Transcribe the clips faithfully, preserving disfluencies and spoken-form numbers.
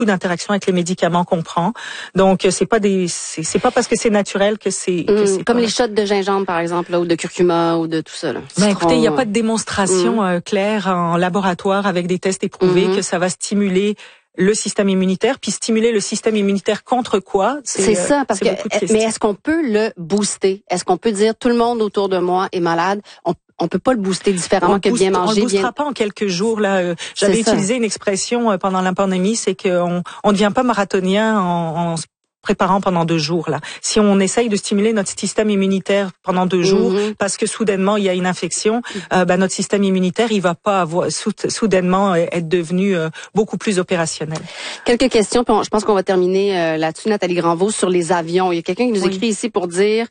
d'interaction avec les médicaments qu'on prend. Donc c'est pas des c'est, c'est pas parce que c'est naturel que c'est, que mmh, c'est comme pas... les shots de gingembre par exemple là, ou de curcuma ou de tout ça là. Ben, écoutez, il n'y a pas de démonstration mmh. euh, claire en laboratoire avec des tests éprouvés mmh. que ça va stimuler le système immunitaire, puis stimuler le système immunitaire contre quoi? C'est, c'est ça, parce c'est que, mais est-ce qu'on peut le booster? Est-ce qu'on peut dire tout le monde autour de moi est malade? On On peut pas le booster différemment on que booste, bien manger. On le boostera bien... pas en quelques jours. Là, j'avais utilisé une expression pendant la pandémie, c'est qu'on on devient pas marathonien en, en se préparant pendant deux jours. Là, si on essaye de stimuler notre système immunitaire pendant deux jours, mm-hmm. parce que soudainement il y a une infection, mm-hmm. euh, ben, notre système immunitaire il va pas avoir soudainement être devenu euh, beaucoup plus opérationnel. Quelques questions, puis on, je pense qu'on va terminer euh, là-dessus, Nathalie Granvaux, sur les avions. Il y a quelqu'un qui nous oui. écrit ici pour dire.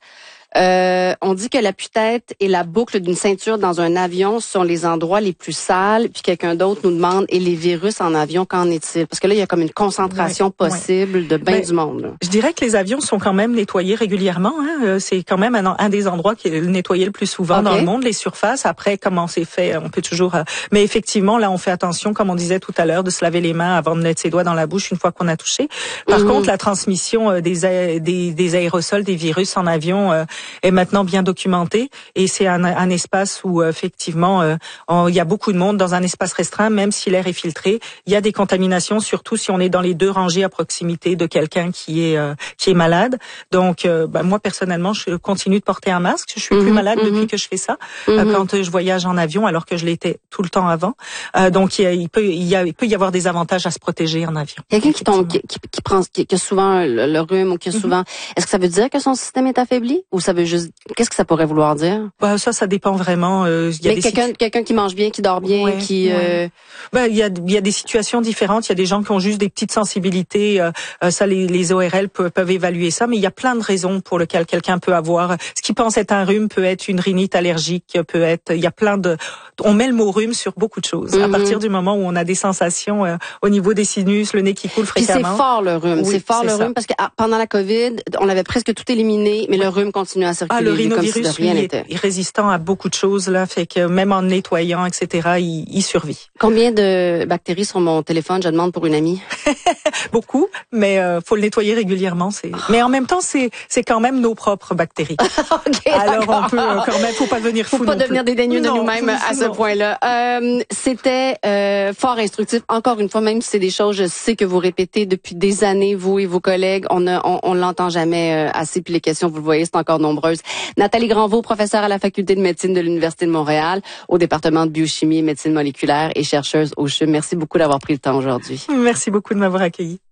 Euh, on dit que l'appui-tête et la boucle d'une ceinture dans un avion sont les endroits les plus sales. Puis quelqu'un d'autre nous demande, et les virus en avion, qu'en est-il? Parce que là, il y a comme une concentration oui, possible oui. de bien ben, du monde. Là. Je dirais que les avions sont quand même nettoyés régulièrement. Hein. C'est quand même un, un des endroits qui est nettoyé le plus souvent okay. dans le monde, les surfaces. Après, comment c'est fait, on peut toujours... Euh... Mais effectivement, là, on fait attention, comme on disait tout à l'heure, de se laver les mains avant de mettre ses doigts dans la bouche une fois qu'on a touché. Par mm-hmm. contre, la transmission euh, des, a... des, des aérosols, des virus en avion... Euh, est maintenant bien documenté et c'est un, un espace où effectivement euh, on, il y a beaucoup de monde dans un espace restreint, même si l'air est filtré. Il y a des contaminations, surtout si on est dans les deux rangées à proximité de quelqu'un qui est euh, qui est malade. Donc euh, bah, moi personnellement, je continue de porter un masque. Je suis mmh, plus malade mmh. depuis que je fais ça. Mmh. Euh, quand euh, je voyage en avion, alors que je l'étais tout le temps avant. Euh, donc il, y a, il peut il y a il peut y avoir des avantages à se protéger en avion. Quelqu'un qui tombe, qui, qui, qui prend, qui, qui a souvent le, le rhume ou qui a souvent, mmh. est-ce que ça veut dire que son système est affaibli ou ça veut juste Qu'est-ce que ça pourrait vouloir dire? Bah, ça, ça dépend vraiment. Euh, y a Mais des quelqu'un, situ... quelqu'un qui mange bien, qui dort bien, ouais, qui... ouais. Euh... Ben, il y a, il y a des situations différentes. Il y a des gens qui ont juste des petites sensibilités. Euh, ça, les, les O R L peuvent, peuvent évaluer ça. Mais il y a plein de raisons pour lesquelles quelqu'un peut avoir... Ce qui pense être un rhume peut être une rhinite allergique, peut être... Il y a plein de... On met le mot rhume sur beaucoup de choses. Mm-hmm. À partir du moment où on a des sensations euh, au niveau des sinus, le nez qui coule fréquemment. Puis c'est fort le rhume. Oui, c'est fort c'est le ça. rhume parce que ah, pendant la COVID, on avait presque tout éliminé, mais oui. le rhume continue à circuler. Ah, le rhinovirus, comme si de rien lui, n'était. est résistant à beaucoup de choses, là, fait que même en nettoyant, et cetera, il, il survit. Combien de bactéries sur mon téléphone, je demande pour une amie? Beaucoup, mais euh, faut le nettoyer régulièrement. C'est... Mais en même temps, c'est c'est quand même nos propres bactéries. okay, Alors d'accord. on peut euh, quand même, faut pas devenir fou. Faut pas non devenir plus. dédaigneux de non, nous-mêmes non. à ce point-là. Euh, c'était euh, fort instructif. Encore une fois, même si c'est des choses, je sais que vous répétez depuis des années, vous et vos collègues, on ne, on, on l'entend jamais euh, assez. Puis les questions, vous le voyez, c'est encore nombreuses. Nathalie Granvaux, professeure à la faculté de médecine de l'Université de Montréal, au département de biochimie et médecine moléculaire et chercheuse au C H U M. Merci beaucoup d'avoir pris le temps aujourd'hui. Merci beaucoup de m'avoir accueillie.